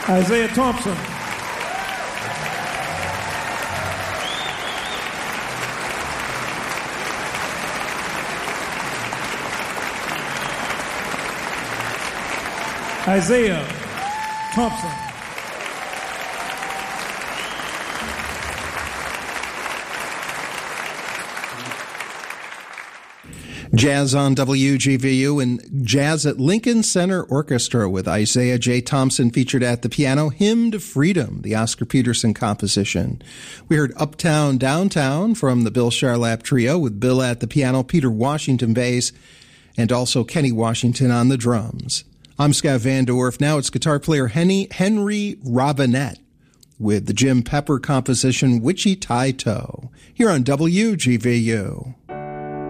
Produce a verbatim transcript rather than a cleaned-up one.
Isaiah Thompson. Isaiah Thompson. Jazz on W G V U and Jazz at Lincoln Center Orchestra with Isaiah J. Thompson featured at the piano, Hymn to Freedom, the Oscar Peterson composition. We heard Uptown, Downtown from the Bill Charlap Trio with Bill at the piano, Peter Washington bass, and also Kenny Washington on the drums. I'm Scott Van Dorf. Now it's guitar player Henry, Henry Robinette with the Jim Pepper composition, Wichita Toe, here on W G V U.